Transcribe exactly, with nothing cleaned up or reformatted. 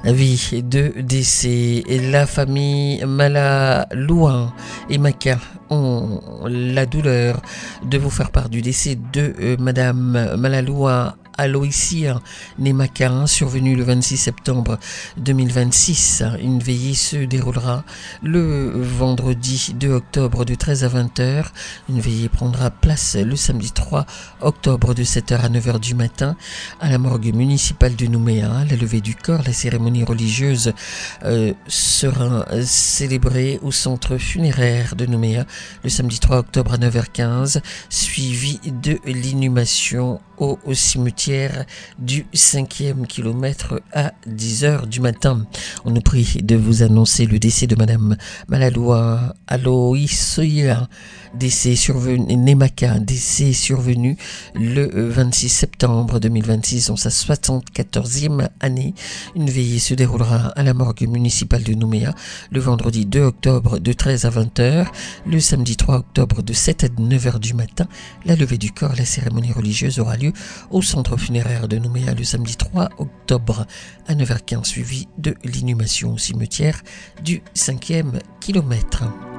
Avis de décès. La famille Malaloua et Maka ont la douleur de vous faire part du décès de euh, Madame Malaloua Aloysia Nemaka, survenue le vingt-six septembre deux mille vingt-six. Une veillée se déroulera le vendredi deux octobre de treize à vingt heures. Une veillée prendra place le samedi trois octobre de sept heures à neuf heures du matin à la morgue municipale de Nouméa. La levée du corps, la cérémonie religieuse euh, sera célébrée au centre funéraire de Nouméa le samedi trois octobre à neuf heures quinze, suivi de l'inhumation au, au cimetière du cinquième kilomètre à dix heures du matin. On nous prie de vous annoncer le décès de Madame Malaloua Aloysia, décès survenu, Nemaka, décès survenu le vingt-six septembre deux mille vingt-six, en sa soixante-quatorzième année. Une veillée se déroulera à la morgue municipale de Nouméa le vendredi deux octobre de treize à vingt heures, le samedi trois octobre de sept à neuf heures du matin. La levée du corps, la cérémonie religieuse aura lieu au centre funéraire de Nouméa le samedi trois octobre à neuf heures quinze, suivi de l'inhumation au cimetière du cinquième kilomètre.